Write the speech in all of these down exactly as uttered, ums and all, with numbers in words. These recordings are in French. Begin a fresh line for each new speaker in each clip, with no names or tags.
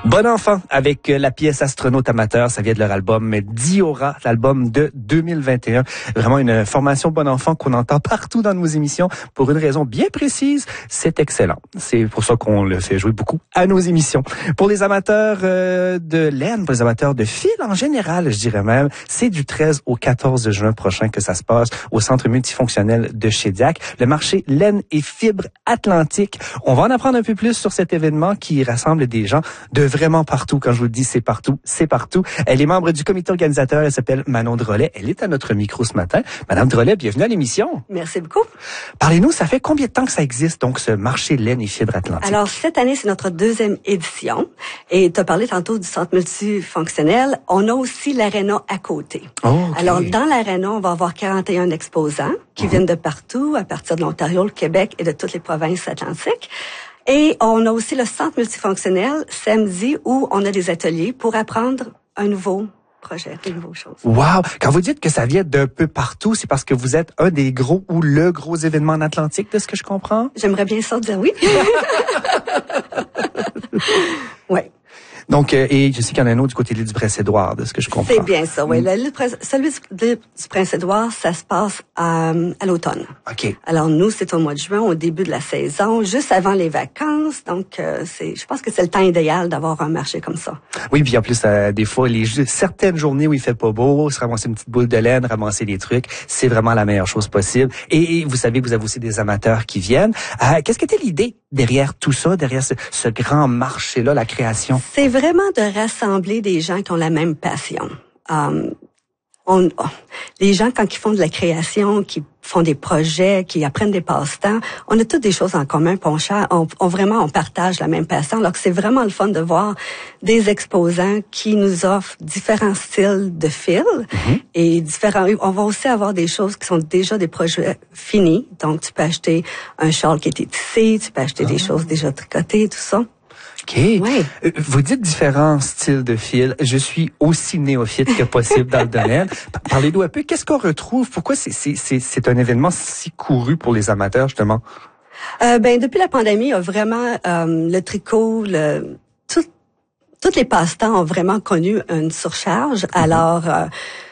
Bon enfant avec la pièce Astronaute amateur, ça vient de leur album Diora, l'album de deux mille vingt et un. Vraiment une formation bon enfant qu'on entend partout dans nos émissions pour une raison bien précise, c'est excellent. C'est pour ça qu'on le fait jouer beaucoup à nos émissions. Pour les amateurs euh, de laine, pour les amateurs de fil en général, je dirais même, c'est du treize au quatorze juin prochain que ça se passe au Centre multifonctionnel de Shediac, le marché laine et fibres Atlantique. On va en apprendre un peu plus sur cet événement qui rassemble des gens de vraiment partout. Quand je vous le dis, c'est partout, c'est partout. Elle est membre du comité organisateur. Elle s'appelle Manon Drolet. Elle est à notre micro ce matin. Madame Drolet, bienvenue à l'émission.
Merci beaucoup.
Parlez-nous, ça fait combien de temps que ça existe, donc, ce marché laine et fibres Atlantique?
Alors, cette année, c'est notre deuxième édition. Et tu as parlé tantôt du centre multifonctionnel. On a aussi l'aréna à côté.
Oh, okay.
Alors, dans l'aréna, on va avoir quarante et un exposants qui mmh. viennent de partout, à partir de l'Ontario, le Québec et de toutes les provinces atlantiques. Et on a aussi le centre multifonctionnel samedi où on a des ateliers pour apprendre un nouveau projet, des nouvelles choses.
Wow! Quand vous dites que ça vient d'un peu partout, c'est parce que vous êtes un des gros ou le gros événement en Atlantique, de ce que je comprends?
J'aimerais bien ça dire oui. Oui.
Donc, euh, et je sais qu'il y en a un autre du côté de l'île du Prince-Édouard, de ce que je comprends.
C'est bien ça, oui. Mm. Le, le, celui du Prince-Édouard, ça se passe à, à l'automne.
OK.
Alors, nous, c'est au mois de juin, au début de la saison, juste avant les vacances. Donc, euh, c'est, je pense que c'est le temps idéal d'avoir un marché comme ça.
Oui, puis en plus, euh, des fois, les certaines journées où il fait pas beau, se ramasser une petite boule de laine, ramasser des trucs, c'est vraiment la meilleure chose possible. Et, et vous savez que vous avez aussi des amateurs qui viennent. Euh, qu'est-ce qu'était l'idée derrière tout ça, derrière ce, ce grand marché-là, la création?
C'est vraiment de rassembler des gens qui ont la même passion. Um, on, oh, les gens, quand ils font de la création, qui font des projets, qui apprennent des passe-temps, on a toutes des choses en commun, puis on, on, on vraiment on partage la même passion. Alors que c'est vraiment le fun de voir des exposants qui nous offrent différents styles de fils mm-hmm. et différents. On va aussi avoir des choses qui sont déjà des projets finis. Donc tu peux acheter un châle qui a été tissé, tu peux acheter ah. des choses déjà tricotées, tout ça.
OK. Oui. Vous dites différents styles de fils. Je suis aussi néophyte que possible dans le domaine. Parlez-nous un peu. Qu'est-ce qu'on retrouve? Pourquoi c'est, c'est, c'est, c'est un événement si couru pour les amateurs, justement?
Euh, ben, depuis la pandémie, il y a vraiment euh, le tricot, le, tout, tous les passe-temps ont vraiment connu une surcharge. Mm-hmm. Alors, euh,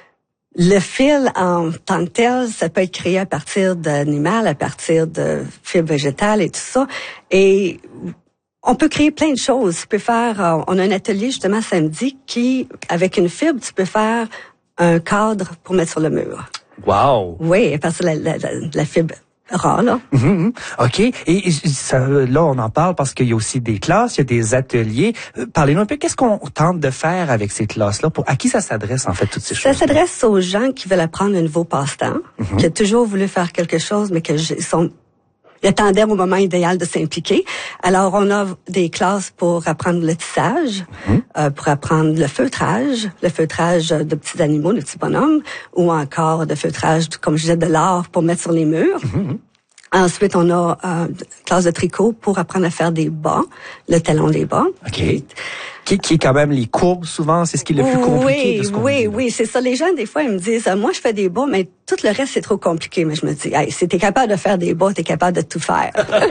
le fil en tant que tel, ça peut être créé à partir d'animal, à partir de fibres végétales et tout ça. Et on peut créer plein de choses. Tu peux faire, euh, on a un atelier justement samedi qui, avec une fibre, tu peux faire un cadre pour mettre sur le mur.
Wow.
Oui, à partir de la, la, la, la fibre rare, là.
Mm-hmm. OK. Et ça, là, on en parle parce qu'il y a aussi des classes, il y a des ateliers. Parlez-nous un peu, qu'est-ce qu'on tente de faire avec ces classes-là? Pour, à qui ça s'adresse, en fait, toutes ces choses?
Ça s'adresse aux gens qui veulent apprendre un nouveau passe-temps, mm-hmm. qui ont toujours voulu faire quelque chose, mais que sont Ils attendaient au moment idéal de s'impliquer. Alors, on a des classes pour apprendre le tissage, mmh. euh, pour apprendre le feutrage, le feutrage de petits animaux, de petits bonhommes, ou encore de feutrage, comme je disais, de l'art pour mettre sur les murs. Mmh. Ensuite, on a euh, une classe de tricot pour apprendre à faire des bas, le talon des bas.
OK. Qui, qui est quand même les courbes, souvent, c'est ce qui est le plus compliqué.
Oui,
de ce qu'on
oui,
dit,
oui, c'est ça. Les gens, des fois, ils me disent, moi, je fais des bas, mais tout le reste, c'est trop compliqué. Mais je me dis, hey, si t'es capable de faire des bas, t'es capable de tout faire.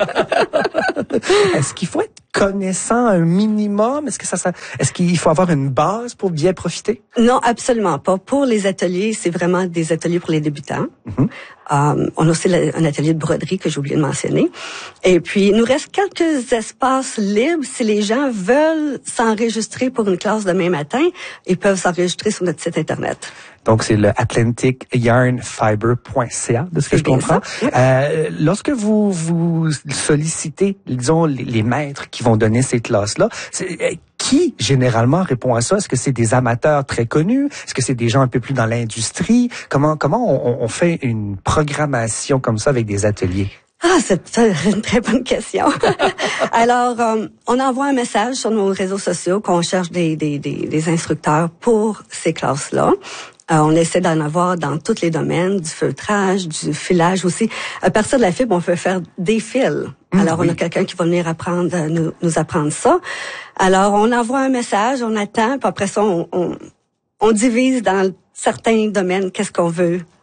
Est-ce qu'il faut être connaissant un minimum? Est-ce que ça, ça, est-ce qu'il faut avoir une base pour bien profiter?
Non, absolument pas. Pour les ateliers, c'est vraiment des ateliers pour les débutants. Mm-hmm. Um, on a aussi le, un atelier de broderie que j'ai oublié de mentionner. Et puis, il nous reste quelques espaces libres. Si les gens veulent s'enregistrer pour une classe demain matin, ils peuvent s'enregistrer sur notre site Internet.
Donc, c'est le atlantic yarn fiber point c a, de ce que je comprends. Oui. Euh, lorsque vous vous sollicitez, disons, les, les maîtres qui vont donner ces classes-là, c'est, qui, généralement, répond à ça? Est-ce que c'est des amateurs très connus? Est-ce que c'est des gens un peu plus dans l'industrie? Comment comment on, on fait une programmation comme ça avec des ateliers?
Ah, c'est une très bonne question. Alors, euh, on envoie un message sur nos réseaux sociaux qu'on cherche des, des, des, des instructeurs pour ces classes-là. Euh, on essaie d'en avoir dans tous les domaines, du feutrage, du filage aussi. À partir de la fibre, on peut faire des fils. Mmh, Alors, oui. on a quelqu'un qui va venir apprendre, nous, nous apprendre ça. Alors, on envoie un message, on attend, puis après ça, on, on, on divise dans certains domaines qu'est-ce qu'on veut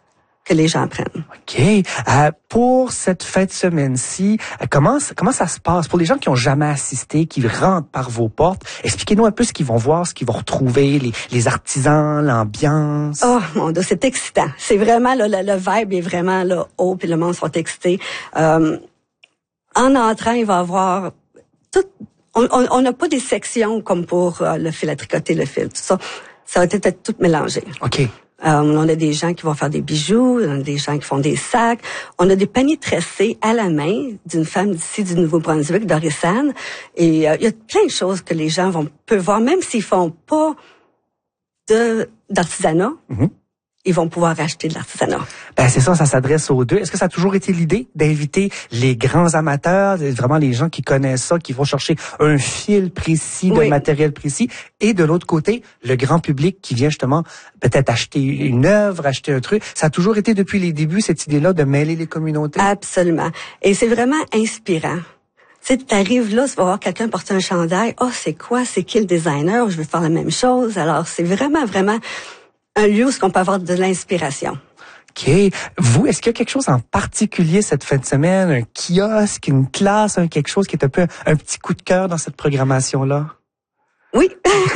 que les gens apprennent.
OK. Euh, pour cette fête semaine-ci, euh, comment, comment ça se passe? Pour les gens qui ont jamais assisté, qui rentrent par vos portes, expliquez-nous un peu ce qu'ils vont voir, ce qu'ils vont retrouver, les, les artisans, l'ambiance.
Oh mon Dieu, c'est excitant. C'est vraiment, là, le, le vibe est vraiment là, haut, puis le monde sont excités. Euh, en entrant, il va y avoir tout... On n'a pas des sections comme pour euh, le fil à tricoter, le fil, tout ça. Ça va être tout mélangé.
OK.
Euh, on a des gens qui vont faire des bijoux, on a des gens qui font des sacs. On a des paniers tressés à la main d'une femme d'ici du Nouveau-Brunswick, Doris-Anne. Et euh, il y a plein de choses que les gens vont peuvent voir, même s'ils font pas de d'artisanat. Mm-hmm. Ils vont pouvoir acheter de l'artisanat.
Ben c'est ça, ça s'adresse aux deux. Est-ce que ça a toujours été l'idée d'inviter les grands amateurs, vraiment les gens qui connaissent ça, qui vont chercher un fil précis, oui. de matériel précis, et de l'autre côté, le grand public qui vient justement peut-être acheter une œuvre, acheter un truc. Ça a toujours été depuis les débuts cette idée-là de mêler les communautés?
Absolument. Et c'est vraiment inspirant. Tu sais, tu arrives là, tu vas voir quelqu'un porter un chandail. Oh, c'est quoi? C'est qui le designer? Je veux faire la même chose. Alors, c'est vraiment, vraiment un lieu où on peut avoir de l'inspiration.
OK. Vous, est-ce qu'il y a quelque chose en particulier cette fin de semaine? Un kiosque, une classe, un quelque chose qui est un peu un petit coup de cœur dans cette programmation-là?
Oui.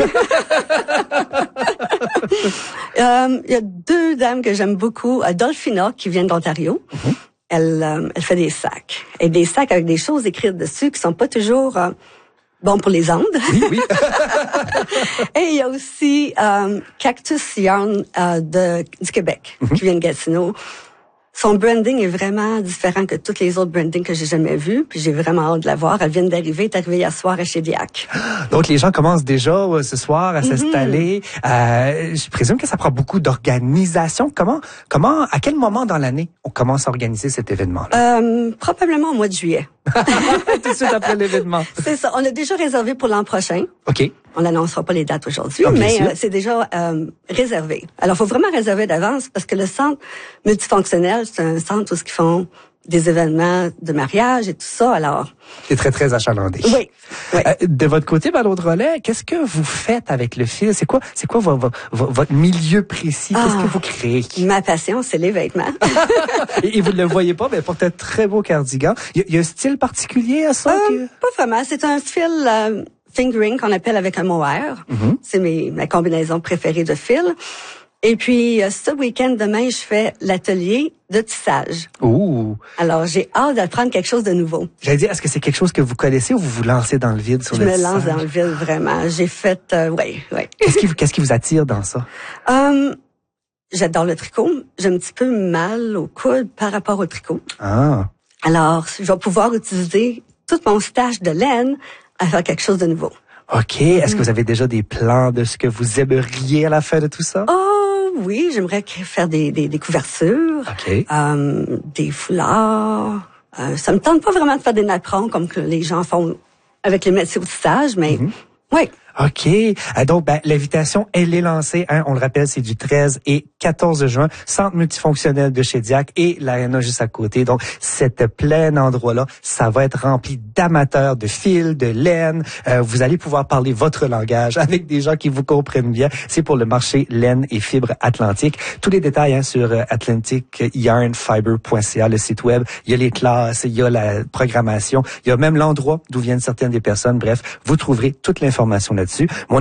euh, il y a deux dames que j'aime beaucoup. Dolphina, qui vient d'Ontario. Mm-hmm. Elle, euh, elle fait des sacs. Et des sacs avec des choses écrites dessus qui sont pas toujours... Euh, bon pour les ondes.
Oui, oui.
Et il y a aussi euh, Cactus Yarn euh, de, du Québec, mm-hmm. qui vient de Gatineau. Son branding est vraiment différent que tous les autres brandings que j'ai jamais vus. Puis j'ai vraiment hâte de la voir. Elle vient d'arriver, elle est arrivée hier soir à Shediac.
Donc les gens commencent déjà euh, ce soir à mm-hmm. s'installer. Euh, je présume que ça prend beaucoup d'organisation. Comment, comment, à quel moment dans l'année on commence à organiser cet événement-là?
Euh, probablement au mois de juillet.
Tout de suite après l'événement.
C'est ça. On a déjà réservé pour l'an prochain.
OK.
On n'annoncera pas les dates aujourd'hui,
ah,
mais euh, c'est déjà euh, réservé. Alors, il faut vraiment réserver d'avance parce que le centre multifonctionnel, c'est un centre où ils font des événements de mariage et tout ça. Alors,
c'est très, très achalandé.
Oui. oui.
Euh, de votre côté, Ballon de relais, qu'est-ce que vous faites avec le fil? C'est quoi, c'est quoi votre, votre, votre milieu précis? Qu'est-ce ah, que vous créez?
Ma passion, c'est les vêtements.
et, et vous ne le voyez pas, mais portez un très beau cardigan. Il y, y a un style particulier à ça?
Euh,
que...
Pas vraiment. C'est un fil euh, fingering qu'on appelle avec un mohair. Mm-hmm. C'est mes, ma combinaison préférée de fil. Et puis, euh, ce week-end, demain, je fais l'atelier de tissage.
Ouh!
Alors, j'ai hâte d'apprendre quelque chose de nouveau.
J'allais dire, est-ce que c'est quelque chose que vous connaissez ou vous vous lancez dans le vide sur
je
le
tissage? Je me lance
tissage?
dans le vide, vraiment. J'ai fait... Euh, oui, oui.
Qu'est-ce qui, qu'est-ce qui vous attire dans ça?
Um, j'adore le tricot. J'ai un petit peu mal au coude par rapport au tricot.
Ah!
Alors, je vais pouvoir utiliser tout mon stash de laine à faire quelque chose de nouveau.
OK. Est-ce que vous avez déjà des plans de ce que vous aimeriez à la fin de tout ça?
Oh oui, j'aimerais faire des, des, des couvertures,
okay.
euh, des foulards. Euh, ça me tente pas vraiment de faire des napperons comme que les gens font avec les métiers au tissage, mais mm-hmm. oui.
OK. Donc, ben, l'invitation, elle est lancée. Hein, on le rappelle, c'est du treize et quatorze juin. Centre multifonctionnel de Shediac et l'aréna juste à côté. Donc, cet plein endroit-là, ça va être rempli d'amateurs, de fils, de laine. Euh, vous allez pouvoir parler votre langage avec des gens qui vous comprennent bien. C'est pour le marché laine et fibres atlantique. Tous les détails hein, sur atlantic yarn fiber point c a, le site web. Il y a les classes, il y a la programmation, il y a même l'endroit d'où viennent certaines des personnes. Bref, vous trouverez toute l'information là-dessus. Mon